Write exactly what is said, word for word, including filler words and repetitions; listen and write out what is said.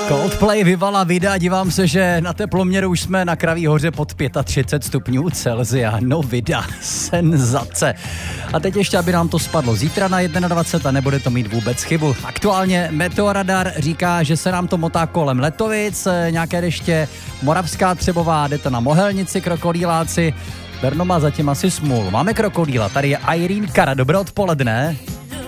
Coldplay vyvala vida, dívám se, že na teploměru už jsme na Kraví hoře pod třicet pět stupňů Celsia. No vida, senzace. A teď ještě, aby nám to spadlo zítra na dvacet jedna a nebude to mít vůbec chybu. Aktuálně Meteoradar říká, že se nám to motá kolem Letovic, nějaké deště, Moravská Třebová, jde to na Mohelnici, krokodýláci. Brno má zatím asi smůlu. Máme krokodýla, tady je Irene Kara, dobré odpoledne.